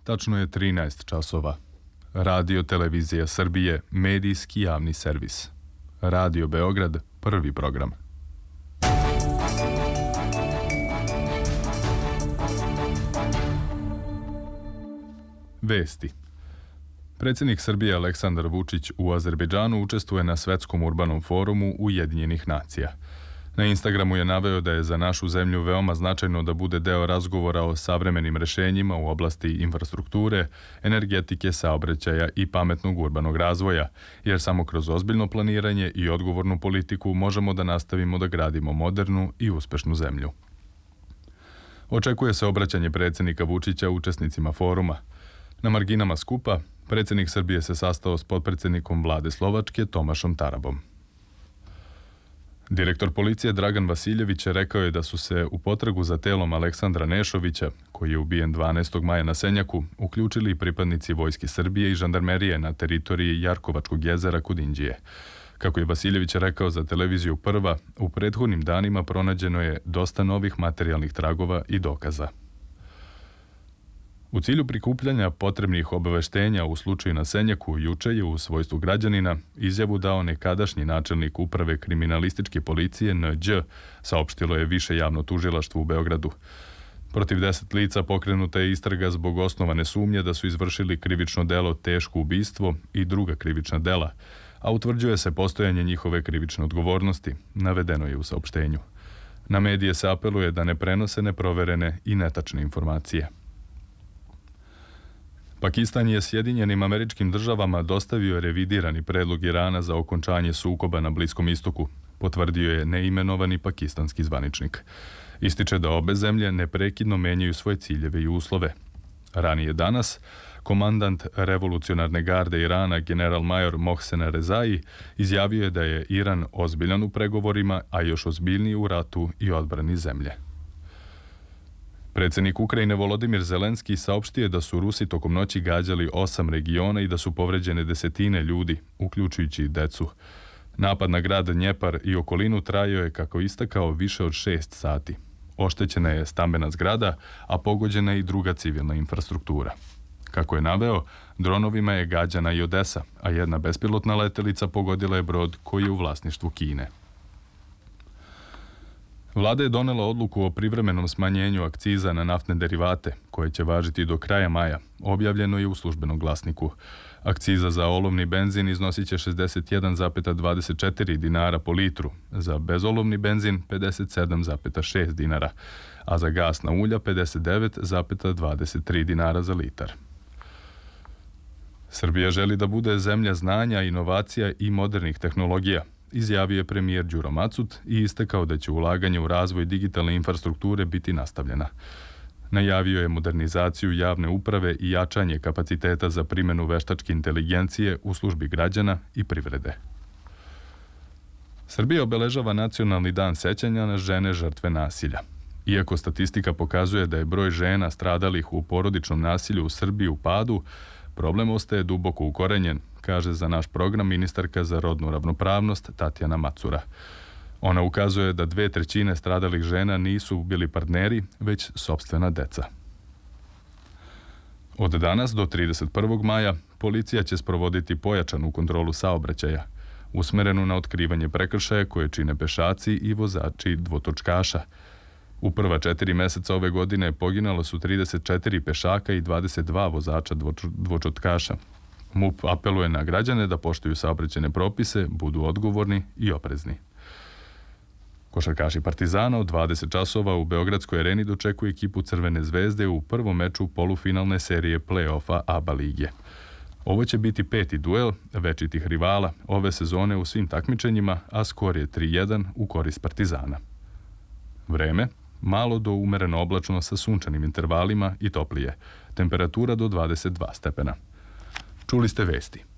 Tačno je 13 časova. Radio Televizija Srbije, medijski javni servis. Radio Beograd, prvi program. Vesti. Predsjednik Srbije Aleksandar Vučić u Azerbejdžanu učestvuje na Svetskom urbanom forumu Ujedinjenih nacija. Na Instagramu je naveo da je za našu zemlju veoma značajno da bude deo razgovora o savremenim rešenjima u oblasti infrastrukture, energetike, saobraćaja i pametnog urbanog razvoja, jer samo kroz ozbiljno planiranje i odgovornu politiku možemo da nastavimo da gradimo modernu i uspešnu zemlju. Očekuje se obraćanje predsjednika Vučića učesnicima foruma. Na marginama skupa, predsjednik Srbije se sastao s potpredsjednikom vlade Slovačke Tomašom Tarabom. Direktor policije Dragan Vasiljević rekao je da su se u potragu za telom Aleksandra Nešovića, koji je ubijen 12. maja na Senjaku, uključili i pripadnici Vojske Srbije i žandarmerije na teritoriji Jarkovačkog jezera kod Inđije. Kako je Vasiljević rekao za televiziju Prva, u prethodnim danima pronađeno je dosta novih materijalnih tragova i dokaza. U cilju prikupljanja potrebnih obaveštenja u slučaju na Senjaku, juče je u svojstvu građanina izjavu dao nekadašnji načelnik uprave kriminalističke policije NĐ, saopštilo je Više javno tužilaštvo u Beogradu. Protiv 10 lica pokrenuta je istraga zbog osnovane sumnje da su izvršili krivično delo teško ubistvo i druga krivična dela, a utvrđuje se postojanje njihove krivične odgovornosti, navedeno je u saopštenju. Na medije se apeluje da ne prenose neproverene i netačne informacije. Pakistan je Sjedinjenim Američkim Državama dostavio revidirani predlog Irana za okončanje sukoba na Bliskom istoku, potvrdio je neimenovani pakistanski zvaničnik. Ističe da obe zemlje neprekidno menjaju svoje ciljeve i uslove. Ranije danas, komandant revolucionarne garde Irana general-major Mohsen Rezai izjavio je da je Iran ozbiljan u pregovorima, a još ozbiljniji u ratu i odbrani zemlje. Predsjednik Ukrajine Volodimir Zelenski saopštio je da su Rusi tokom noći gađali 8 regiona i da su povređene desetine ljudi, uključujući i decu. Napad na grad Dnjepar i okolinu trajao je, kako istakao, više od 6 sati. Oštećena je stambena zgrada, a pogođena je i druga civilna infrastruktura. Kako je naveo, dronovima je gađana i Odesa, a jedna bespilotna letelica pogodila je brod koji je u vlasništvu Kine. Vlada je donela odluku o privremenom smanjenju akciza na naftne derivate, koje će važiti do kraja maja, objavljeno je u službenom glasniku. Akciza za olovni benzin iznosit će 61,24 dinara po litru, za bezolovni benzin 57,6 dinara, a za gasna ulja 59,23 dinara za litar. Srbija želi da bude zemlja znanja, inovacija i modernih tehnologija, izjavio je premijer Đuro Macut i istakao da će ulaganje u razvoj digitalne infrastrukture biti nastavljena. Najavio je modernizaciju javne uprave i jačanje kapaciteta za primjenu veštačke inteligencije u službi građana i privrede. Srbija obeležava Nacionalni dan sećanja na žene žrtve nasilja. Iako statistika pokazuje da je broj žena stradalih u porodičnom nasilju u Srbiji u padu, problem ostaje duboko ukorenjen, kaže za naš program ministarka za rodnu ravnopravnost Tatjana Macura. Ona ukazuje da 2/3 stradalih žena nisu bili partneri, već sopstvena deca. Od danas do 31. maja policija će sprovoditi pojačanu kontrolu saobraćaja, usmerenu na otkrivanje prekršaja koje čine pešaci i vozači dvotočkaša. U prva 4 meseca ove godine poginalo su 34 pešaka i 22 vozača dvočotkaša. MUP apeluje na građane da poštuju saobraćajne propise, budu odgovorni i oprezni. Košarkaši Partizana od 20 časova u Beogradskoj areni dočekuju ekipu Crvene zvezde u prvom meču polufinalne serije play-offa ABA lige. Ovo će biti 5. duel večitih rivala ove sezone u svim takmičenjima, a skor je 3:1 u korist Partizana. Vreme, malo do umereno oblačno sa sunčanim intervalima i toplije. Temperatura do 22 stepena. Čuli ste vesti.